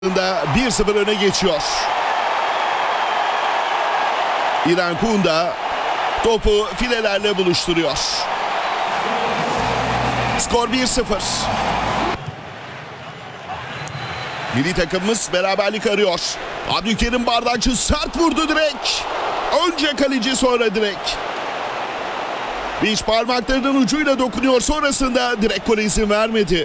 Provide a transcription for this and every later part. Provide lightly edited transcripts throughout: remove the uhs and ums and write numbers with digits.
1-0 öne geçiyor. İrfan Kunda topu filelerle buluşturuyor. Skor 1-0. Milli takımımız beraberlik arıyor. Abdülkerim Bardakçı sert vurdu direkt. Önce kaleci sonra direkt. Beş parmaklarının ucuyla dokunuyor, sonrasında direkt gole izin vermedi.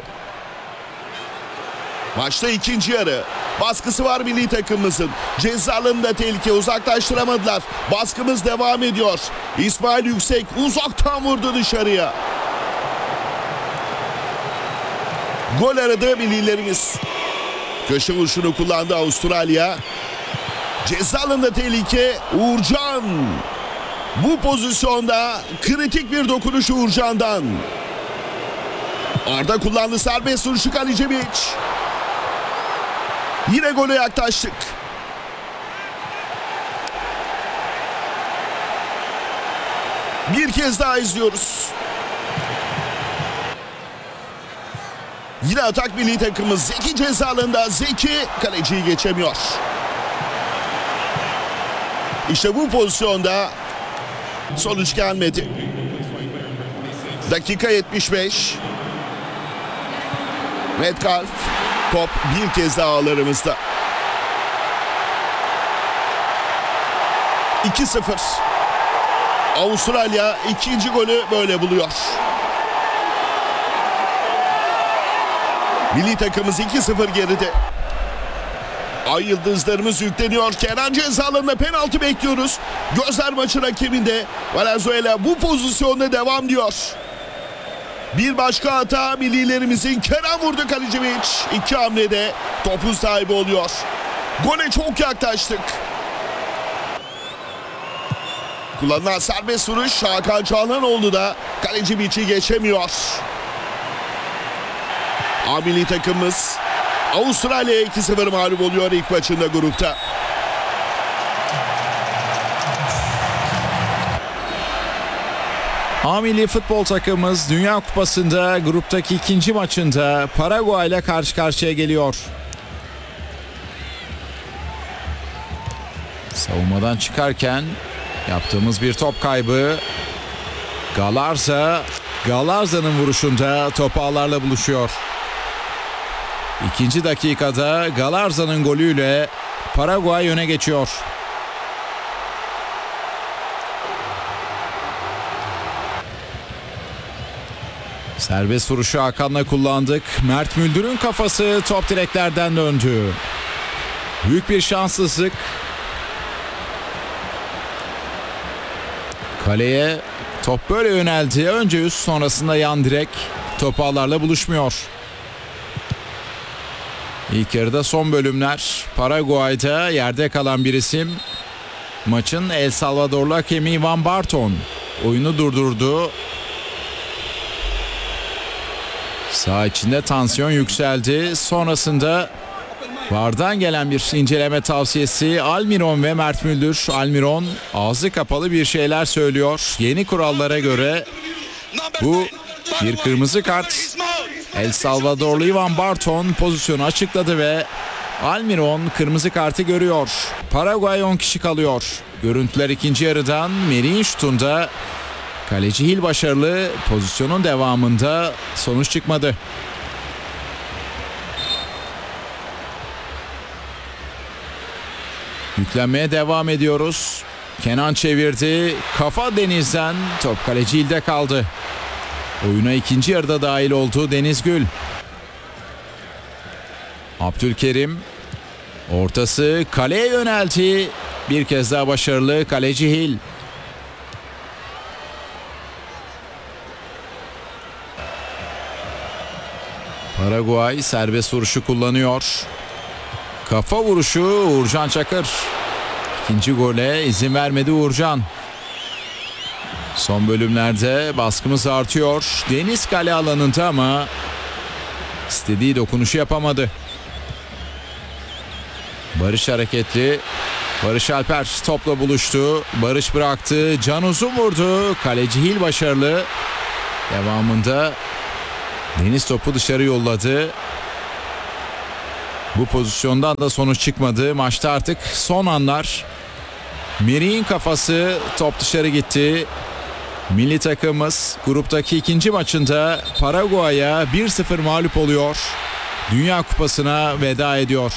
Maçta ikinci yarı. Baskısı var milli takımımızın. Ceza alanında tehlike, uzaklaştıramadılar. Baskımız devam ediyor. İsmail Yüksek uzaktan vurdu dışarıya. Gol aradı millilerimiz. Köşe vuruşunu kullandı Avustralya. Ceza alanında tehlike. Uğurcan. Bu pozisyonda kritik bir dokunuş Uğurcan'dan. Arda kullandı serbest vuruşu, Kalicevic. Yine gole yaklaştık. Bir kez daha izliyoruz. Yine atak milli takımımız. Zeki ceza alanında. Zeki kaleciyi geçemiyor. İşte bu pozisyonda sonuç gelmedi. Dakika 75. Metcalf. Top bir kez daha ağlarımızda. 2-0. Avustralya ikinci golü böyle buluyor. Milli takımımız 2-0 geride. Ay yıldızlarımız yükleniyor. Kenan ceza alanında penaltı bekliyoruz. Gözler maçın hakeminde. Valenzuela bu pozisyonda devam diyor. Bir başka hata millilerimizin. Kenan vurdu, Kalicevic. İki hamlede topun sahibi oluyor. Gole çok yaklaştık. Kullanılan serbest vuruş. Hakan Çalhanoğlu da Kalecivic'i geçemiyor. A milli takımımız Avustralya'ya 2-0 mağlup oluyor ilk maçında grupta. A milli futbol takımımız Dünya Kupası'nda gruptaki ikinci maçında Paraguay ile karşı karşıya geliyor. Savunmadan çıkarken yaptığımız bir top kaybı. Galarza'nın vuruşunda top ağlarla buluşuyor. İkinci dakikada Galarza'nın golüyle Paraguay öne geçiyor. Serbest vuruşu Hakan'la kullandık. Mert Müldür'ün kafası top direklerden döndü. Büyük bir şanssızlık. Kaleye top böyle yöneldi. Önce üst, sonrasında yan direk. Top ağlarla buluşmuyor. İlk yarıda son bölümler. Paraguay'da yerde kalan bir isim. Maçın El Salvadorlu hakemi Ivan Barton oyunu durdurdu. Sağ içinde tansiyon yükseldi. Sonrasında VAR'dan gelen bir inceleme tavsiyesi. Almiron ve Mert Müldür. Almiron ağzı kapalı bir şeyler söylüyor. Yeni kurallara göre bu bir kırmızı kart. El Salvadorlu Ivan Barton pozisyonu açıkladı ve Almiron kırmızı kartı görüyor. Paraguay 10 kişi kalıyor. Görüntüler ikinci yarıdan. Merih'in şutunda. Kaleci Hil başarılı. Pozisyonun devamında sonuç çıkmadı. Yüklenmeye devam ediyoruz. Kenan çevirdi. Kafa Deniz'den. Top kaleci Hil'de kaldı. Oyuna ikinci yarıda dahil oldu Deniz Gül. Abdülkerim. Ortası kaleye yöneldi. Bir kez daha başarılı kaleci Hil. Paraguay serbest vuruşu kullanıyor. Kafa vuruşu Uğurcan Çakır. İkinci gole izin vermedi Uğurcan. Son bölümlerde baskımız artıyor. Deniz kale alanında ama istediği dokunuşu yapamadı. Barış hareketli. Barış Alper topla buluştu. Barış bıraktı. Can Uzun vurdu. Kaleci Hil başarılı. Devamında Deniz topu dışarı yolladı. Bu pozisyondan da sonuç çıkmadı. Maçta artık son anlar. Merih'in kafası, top dışarı gitti. Milli takımımız gruptaki ikinci maçında Paraguay'a 1-0 mağlup oluyor. Dünya Kupası'na veda ediyor.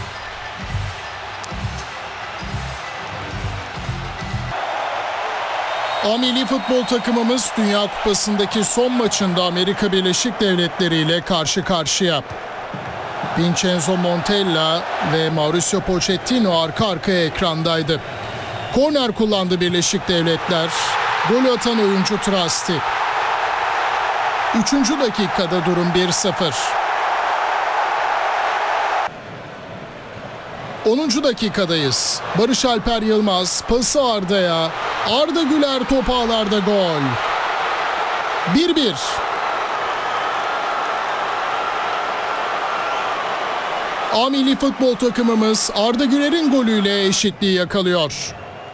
Milli futbol takımımız Dünya Kupası'ndaki son maçında Amerika Birleşik Devletleri ile karşı karşıya. Vincenzo Montella ve Mauricio Pochettino arka arkaya ekrandaydı. Korner kullandı Birleşik Devletler. Gol atan oyuncu Trasti. 3. dakikada durum 1-0. 10. dakikadayız. Barış Alper Yılmaz pası Arda'ya. Arda Güler top ağlarda gol. 1-1. Milli futbol takımımız Arda Güler'in golüyle eşitliği yakalıyor.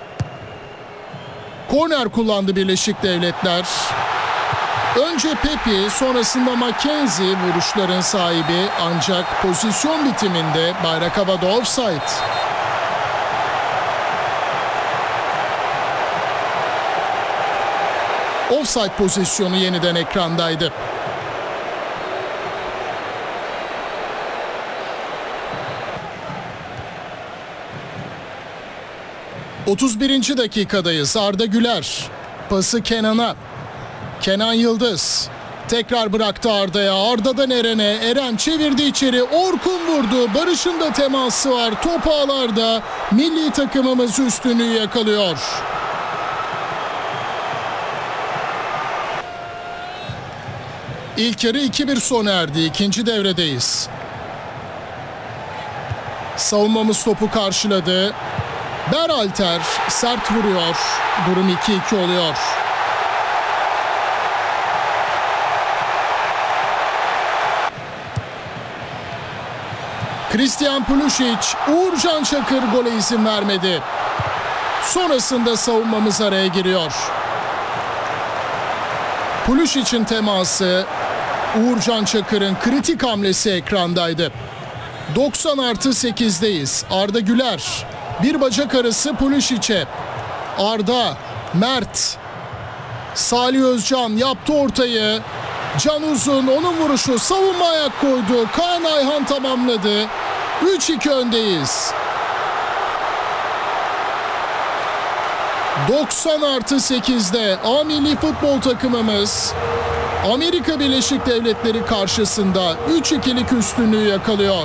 Korner kullandı Birleşik Devletler. Önce Pepi, sonrasında Mackenzie vuruşların sahibi, ancak pozisyon bitiminde bayrak havada offside. Offside pozisyonu yeniden ekrandaydı. ...31. dakikadayız. Arda Güler pası Kenan'a. Kenan Yıldız tekrar bıraktı Arda'ya. Arda'dan Eren'e. Eren çevirdi içeri. Orkun vurdu. Barış'ın da teması var. Top ağlarda. Milli takımımız üstünlüğü yakalıyor. İlk yarı 2-1 sona erdi. İkinci devredeyiz. Savunmamız topu karşıladı. Berhalter sert vuruyor. Durum 2-2 oluyor. Christian Pulisic, Uğurcan Çakır gole izin vermedi. Sonrasında savunmamız araya giriyor. Pulisic'in teması, Uğurcan Çakır'ın kritik hamlesi ekrandaydı. 90+8'deyiz. Arda Güler, bir bacak arası Pulisic'e. Arda, Mert, Salih Özcan yaptı ortayı. Can Uzun, onun vuruşu, savunma ayak koydu. Kaan Ayhan tamamladı. 3-2 öndeyiz. 90+8'de Milli futbol takımımız Amerika Birleşik Devletleri karşısında 3-2'lik üstünlüğü yakalıyor.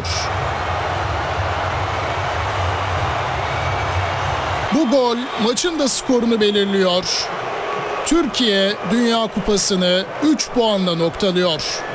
Bu gol maçın da skorunu belirliyor. Türkiye Dünya Kupası'nı 3 puanla noktalıyor.